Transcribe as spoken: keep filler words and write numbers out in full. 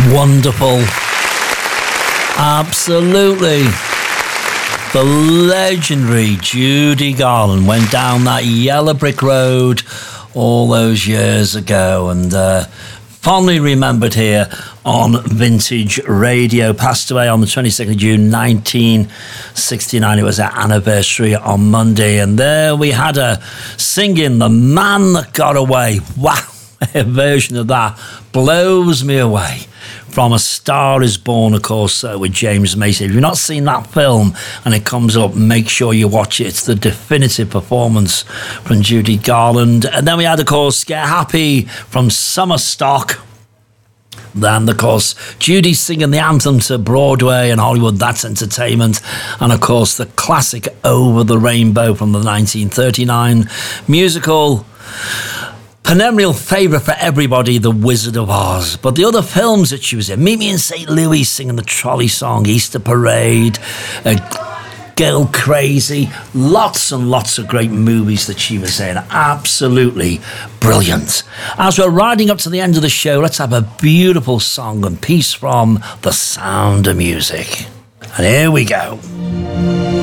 Wonderful. Absolutely. The legendary Judy Garland went down that yellow brick road all those years ago, and uh, fondly remembered here on Vintage Radio. Passed away on the twenty-second of June nineteen sixty-nine. It was her anniversary on Monday, and there we had her singing The Man That Got Away. Wow, a version of that blows me away. From A Star Is Born, of course, uh, with James Mason. If you've not seen that film and it comes up, make sure you watch it. It's the definitive performance from Judy Garland. And then we had, of course, Get Happy from Summer Stock. Then, of course, Judy singing the anthem to Broadway and Hollywood, That's Entertainment. And, of course, the classic Over the Rainbow from the nineteen thirty-nine musical. Perennial favourite for everybody, The Wizard of Oz. But the other films that she was in, Meet Me in Saint Louis singing the trolley song, Easter Parade, uh, Girl Crazy, lots and lots of great movies that she was in. Absolutely brilliant. As we're riding up to the end of the show, let's have a beautiful song and piece from The Sound of Music. And here we go.